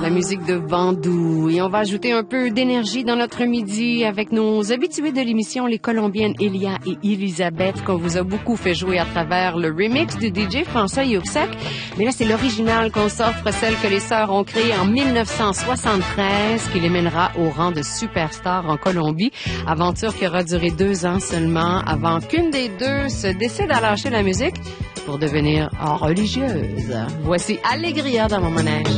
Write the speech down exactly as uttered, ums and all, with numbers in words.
la musique de Vandou. Et on va ajouter un peu d'énergie dans notre midi avec nos habitués de l'émission, les Colombiennes Elia et Elisabeth, qu'on vous a beaucoup fait jouer à travers le remix du D J François Youssef. Mais là, c'est l'original qu'on s'offre, celle que les sœurs ont créée en mille neuf cent soixante-treize, qui les mènera au rang de superstars en Colombie. Aventure qui aura duré deux ans seulement avant qu'une des deux se décide à lâcher la musique pour devenir religieuse. Voici Allegria dans mon manège.